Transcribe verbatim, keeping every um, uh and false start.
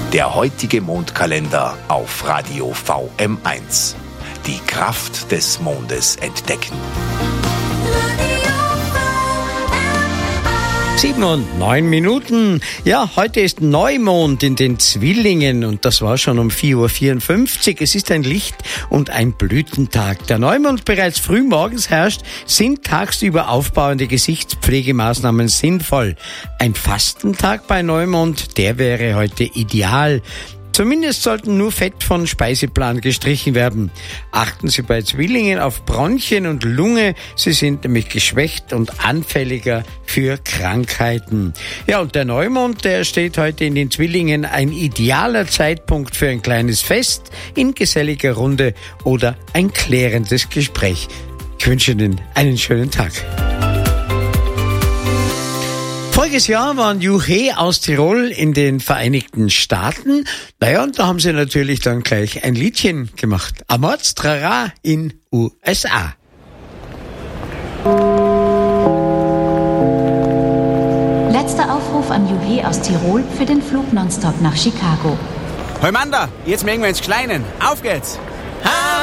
Der heutige Mondkalender auf Radio V M eins. Die Kraft des Mondes entdecken. Sieben und neun Minuten. Ja, heute ist Neumond in den Zwillingen und das war schon um vier Uhr vierundfünfzig. Es ist ein Licht- und ein Blütentag. Der Neumond bereits früh morgens herrscht, sind tagsüber aufbauende Gesichtspflegemaßnahmen sinnvoll. Ein Fastentag bei Neumond, der wäre heute ideal. Zumindest sollten nur Fett von Speiseplan gestrichen werden. Achten Sie bei Zwillingen auf Bronchien und Lunge. Sie sind nämlich geschwächt und anfälliger für Krankheiten. Ja, und der Neumond, der steht heute in den Zwillingen, ein idealer Zeitpunkt für ein kleines Fest in geselliger Runde oder ein klärendes Gespräch. Ich wünsche Ihnen einen schönen Tag. Voriges Jahr waren Juche aus Tirol in den Vereinigten Staaten. Naja, und da haben sie natürlich dann gleich ein Liedchen gemacht. Amorz Trara in U S A. Letzter Aufruf an Juche aus Tirol für den Flug nonstop nach Chicago. Hoi Manda, jetzt mögen wir ins Kleinen. Auf geht's!